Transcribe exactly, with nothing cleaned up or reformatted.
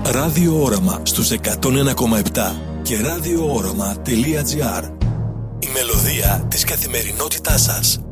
Ραδιόοραμα στους εκατόν ένα κόμμα επτά και ραδιόοραμα τελεία τζι άρ. Η μελωδία της καθημερινότητάς σας.